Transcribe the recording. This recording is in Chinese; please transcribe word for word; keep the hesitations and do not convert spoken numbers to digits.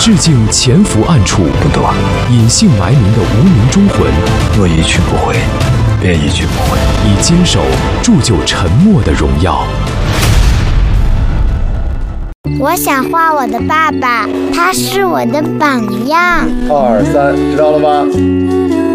致敬潜伏暗处、 不多， 隐姓埋名的无名忠魂。 若一去不回，便一去不回。 以坚守铸就沉默的荣耀。 我想画我的爸爸，他是我的榜样。 二三，知道了吗？